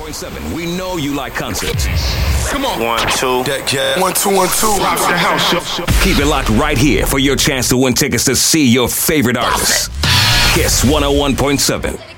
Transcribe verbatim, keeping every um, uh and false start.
point seven. We know you like concerts. Come on. One, two. That, yeah. One, two, one, two. Rock the house. Keep it locked right here for your chance to win tickets to see your favorite artists. Kiss one oh one point seven.